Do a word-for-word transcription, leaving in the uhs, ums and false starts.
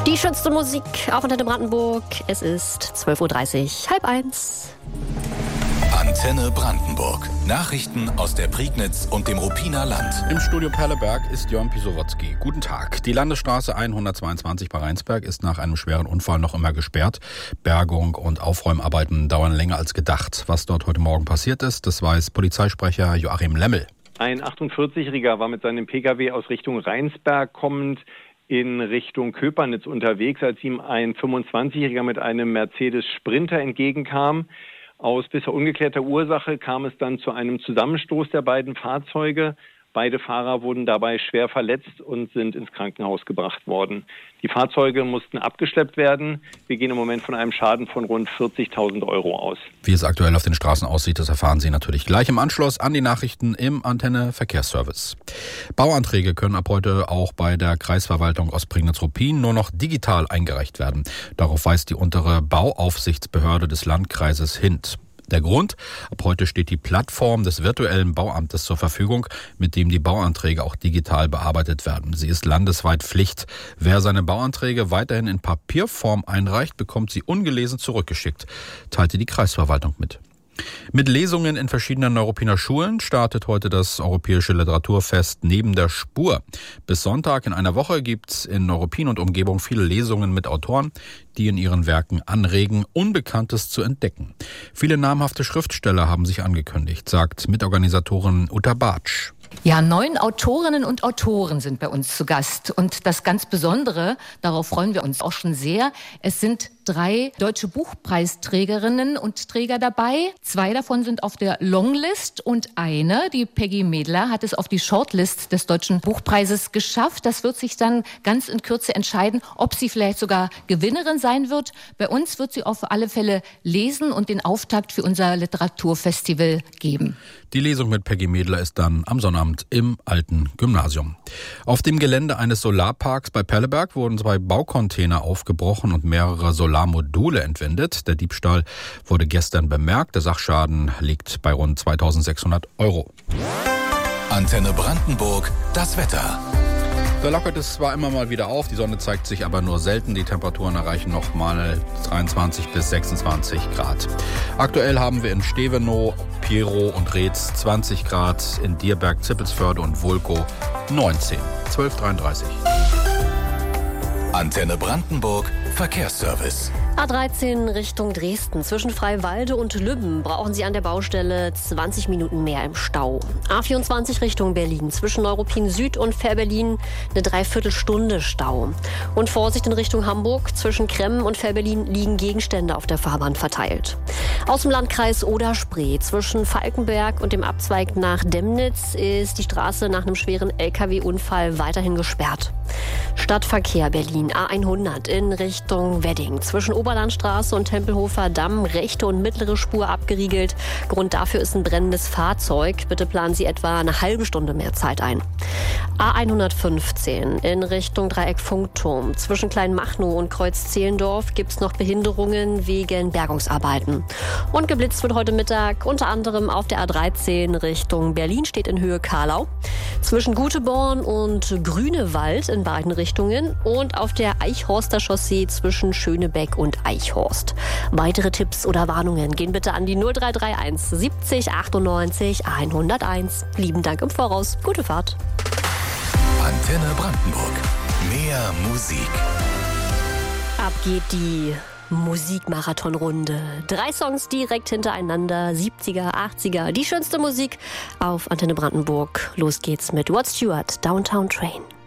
Die schönste Musik auf Antenne Brandenburg. Es ist zwölf Uhr dreißig, halb eins. Antenne Brandenburg. Nachrichten aus der Prignitz und dem Ruppiner Land. Im Studio Perleberg ist Jörn Pisowotzki. Guten Tag. Die Landesstraße hundertzweiundzwanzig bei Rheinsberg ist nach einem schweren Unfall noch immer gesperrt. Bergung und Aufräumarbeiten dauern länger als gedacht. Was dort heute Morgen passiert ist, das weiß Polizeisprecher Joachim Lemmel. Ein achtundvierzigjähriger war mit seinem Pkw aus Richtung Rheinsberg kommend in Richtung Köpernitz unterwegs, als ihm ein fünfundzwanzigjähriger mit einem Mercedes Sprinter entgegenkam. Aus bisher ungeklärter Ursache kam es dann zu einem Zusammenstoß der beiden Fahrzeuge. Beide Fahrer wurden dabei schwer verletzt und sind ins Krankenhaus gebracht worden. Die Fahrzeuge mussten abgeschleppt werden. Wir gehen im Moment von einem Schaden von rund vierzigtausend Euro aus. Wie es aktuell auf den Straßen aussieht, das erfahren Sie natürlich gleich im Anschluss an die Nachrichten im Antenne Verkehrsservice. Bauanträge können ab heute auch bei der Kreisverwaltung Ostprignitz-Ruppin nur noch digital eingereicht werden. Darauf weist die untere Bauaufsichtsbehörde des Landkreises hin. Der Grund? Ab heute steht die Plattform des virtuellen Bauamtes zur Verfügung, mit dem die Bauanträge auch digital bearbeitet werden. Sie ist landesweit Pflicht. Wer seine Bauanträge weiterhin in Papierform einreicht, bekommt sie ungelesen zurückgeschickt, teilte die Kreisverwaltung mit. Mit Lesungen in verschiedenen Neuruppiner Schulen startet heute das Europäische Literaturfest Neben der Spur. Bis Sonntag in einer Woche gibt's in Neuruppin und Umgebung viele Lesungen mit Autoren, die in ihren Werken anregen, Unbekanntes zu entdecken. Viele namhafte Schriftsteller haben sich angekündigt, sagt Mitorganisatorin Uta Bartsch. Ja, neun Autorinnen und Autoren sind bei uns zu Gast. Und das ganz Besondere, darauf freuen wir uns auch schon sehr, es sind drei deutsche Buchpreisträgerinnen und Träger dabei. Zwei davon sind auf der Longlist und eine, die Peggy Medler, hat es auf die Shortlist des Deutschen Buchpreises geschafft. Das wird sich dann ganz in Kürze entscheiden, ob sie vielleicht sogar Gewinnerin sein wird. Bei uns wird sie auf alle Fälle lesen und den Auftakt für unser Literaturfestival geben. Die Lesung mit Peggy Medler ist dann am Sonnabend im Alten Gymnasium. Auf dem Gelände eines Solarparks bei Perleberg wurden zwei Baucontainer aufgebrochen und mehrere Solarmodule entwendet. Der Diebstahl wurde gestern bemerkt. Der Sachschaden liegt bei rund zweitausendsechshundert Euro. Antenne Brandenburg, das Wetter. Da lockert es zwar immer mal wieder auf, die Sonne zeigt sich aber nur selten. Die Temperaturen erreichen noch mal dreiundzwanzig bis sechsundzwanzig Grad. Aktuell haben wir in Stevenow, Piero und Reetz zwanzig Grad, in Dierberg, Zippelsförde und Vulko neunzehn. zwölf Uhr dreiunddreißig. Antenne Brandenburg, Verkehrsservice. A dreizehn Richtung Dresden. Zwischen Freiwalde und Lübben brauchen Sie an der Baustelle zwanzig Minuten mehr im Stau. A vierundzwanzig Richtung Berlin. Zwischen Neuruppin Süd und Fährberlin eine Dreiviertelstunde Stau. Und Vorsicht in Richtung Hamburg. Zwischen Kremmen und Fährberlin liegen Gegenstände auf der Fahrbahn verteilt. Aus dem Landkreis Oder-Spree. Zwischen Falkenberg und dem Abzweig nach Demnitz ist die Straße nach einem schweren L K W-Unfall weiterhin gesperrt. Stadtverkehr Berlin. A hundert in Richtung Wedding. Zwischen Oberlandstraße und Tempelhofer Damm rechte und mittlere Spur abgeriegelt. Grund dafür ist ein brennendes Fahrzeug. Bitte planen Sie etwa eine halbe Stunde mehr Zeit ein. A hundertfünfzehn in Richtung Dreieck Funkturm. Zwischen Kleinmachnow und Kreuz Zehlendorf gibt es noch Behinderungen wegen Bergungsarbeiten. Und geblitzt wird heute Mittag unter anderem auf der A dreizehn Richtung Berlin, steht in Höhe Karlau. Zwischen Guteborn und Grünewald in beiden Richtungen und auf der Eichhorster Chaussee zwischen Schönebeck und Eichhorst. Weitere Tipps oder Warnungen gehen bitte an die null drei drei eins siebzig achtundneunzig hunderteins. Lieben Dank im Voraus. Gute Fahrt. Antenne Brandenburg. Mehr Musik. Ab geht die Musikmarathonrunde. Drei Songs direkt hintereinander. siebziger, achtziger. Die schönste Musik auf Antenne Brandenburg. Los geht's mit Rod Stewart, Downtown Train.